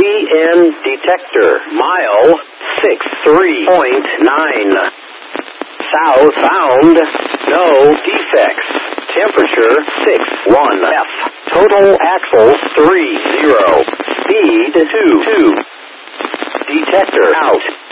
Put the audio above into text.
CN detector. Mile 63.9. South bound. No defects. Temperature 61 F. Total axles 30. Speed 22. Detector out.